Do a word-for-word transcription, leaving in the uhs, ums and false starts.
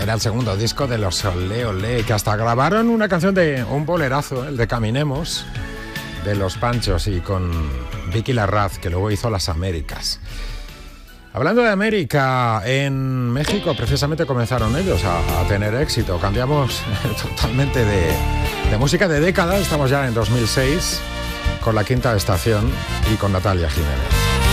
era el segundo disco de los Olé Olé, que hasta grabaron una canción de un bolerazo, el de Caminemos, de Los Panchos, y con Vicky Larraz, que luego hizo Las Américas. Hablando de América, en México precisamente comenzaron ellos a, a tener éxito. Cambiamos totalmente de, de música de década, estamos ya en dos mil seis con La Quinta Estación y con Natalia Jiménez.